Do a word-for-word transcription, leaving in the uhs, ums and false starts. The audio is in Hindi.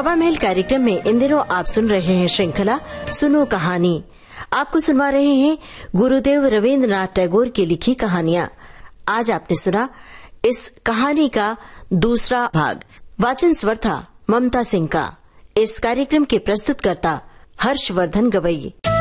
हवा महल कार्यक्रम में इन दिनों आप सुन रहे हैं श्रृंखला सुनो कहानी। आपको सुनवा रहे हैं गुरुदेव रवींद्रनाथ टैगोर की लिखी कहानियां। आज आपने सुना इस कहानी का दूसरा भाग। वाचन स्वर था ममता सिंह का। इस कार्यक्रम के प्रस्तुतकर्ता हर्षवर्धन गवई।